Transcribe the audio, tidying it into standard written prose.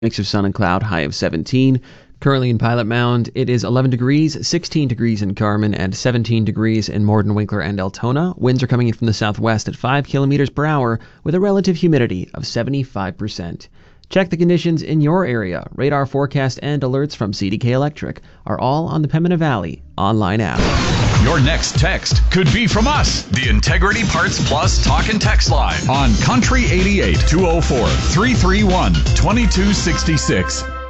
Mix of sun and cloud, high of 17. Currently in Pilot Mound, it is 11 degrees, 16 degrees in Carmen, and 17 degrees in Morden, Winkler, and Altona. Winds are coming in from the southwest at 5 kilometers per hour with a relative humidity of 75%. Check the conditions in your area. Radar forecast and alerts from CDK Electric are all on the Pembina Valley online app. Your next text could be from us. The Integrity Parts Plus Talk and Text Line on Country 88 204 331 2266.